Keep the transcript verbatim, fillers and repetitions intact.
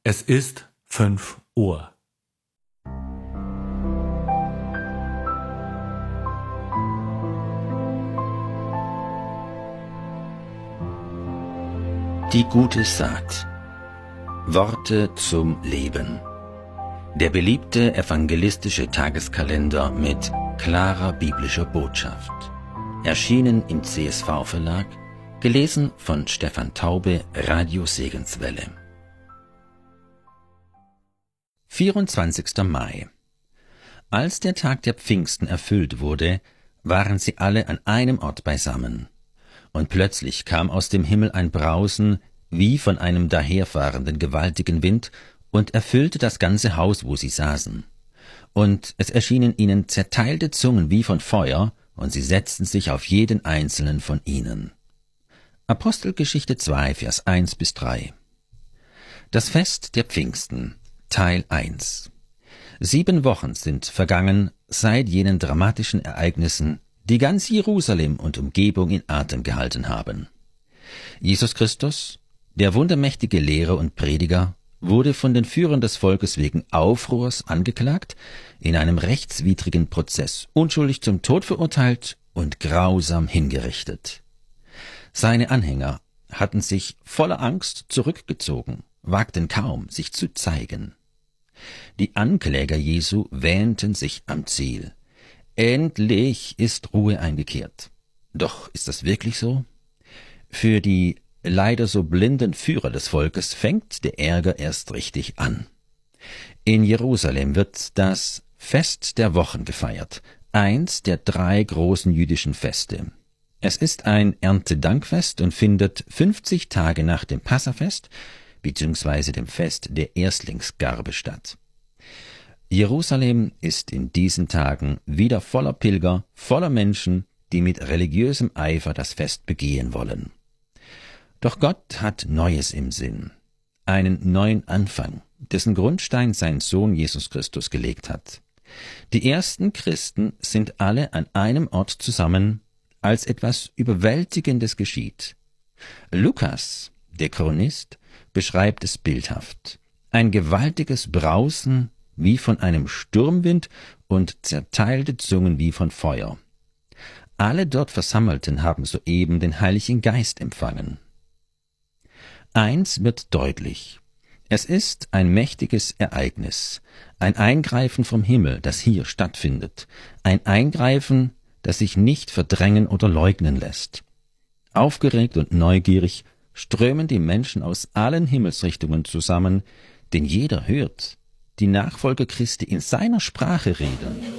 Es ist fünf Uhr. Die gute Saat. Worte zum Leben. Der beliebte evangelistische Tageskalender mit klarer biblischer Botschaft. Erschienen im C S V-Verlag, gelesen von Stefan Taube, Radio Segenswelle. vierundzwanzigster Mai. Als der Tag der Pfingsten erfüllt wurde, waren sie alle an einem Ort beisammen. Und plötzlich kam aus dem Himmel ein Brausen, wie von einem daherfahrenden gewaltigen Wind, und erfüllte das ganze Haus, wo sie saßen. Und es erschienen ihnen zerteilte Zungen wie von Feuer, und sie setzten sich auf jeden einzelnen von ihnen. Apostelgeschichte zwei, Vers eins bis drei. Das Fest der Pfingsten, Teil eins. Sieben Wochen sind vergangen seit jenen dramatischen Ereignissen, die ganz Jerusalem und Umgebung in Atem gehalten haben. Jesus Christus, der wundermächtige Lehrer und Prediger, wurde von den Führern des Volkes wegen Aufruhrs angeklagt, in einem rechtswidrigen Prozess unschuldig zum Tod verurteilt und grausam hingerichtet. Seine Anhänger hatten sich voller Angst zurückgezogen, wagten kaum, sich zu zeigen. Die Ankläger Jesu wähnten sich am Ziel. Endlich ist Ruhe eingekehrt. Doch ist das wirklich so? Für die leider so blinden Führer des Volkes fängt der Ärger erst richtig an. In Jerusalem wird das Fest der Wochen gefeiert, eins der drei großen jüdischen Feste. Es ist ein Erntedankfest und findet fünfzig Tage nach dem Passafest bzw. dem Fest der Erstlingsgarbe statt. Jerusalem ist in diesen Tagen wieder voller Pilger, voller Menschen, die mit religiösem Eifer das Fest begehen wollen. Doch Gott hat Neues im Sinn, einen neuen Anfang, dessen Grundstein sein Sohn Jesus Christus gelegt hat. Die ersten Christen sind alle an einem Ort zusammen, als etwas Überwältigendes geschieht. Lukas, der Chronist, beschreibt es bildhaft. Ein gewaltiges Brausen wie von einem Sturmwind und zerteilte Zungen wie von Feuer. Alle dort Versammelten haben soeben den Heiligen Geist empfangen. Eins wird deutlich. Es ist ein mächtiges Ereignis, ein Eingreifen vom Himmel, das hier stattfindet, ein Eingreifen, das sich nicht verdrängen oder leugnen lässt. Aufgeregt und neugierig strömen die Menschen aus allen Himmelsrichtungen zusammen, denn jeder hört die Nachfolger Christi in seiner Sprache reden.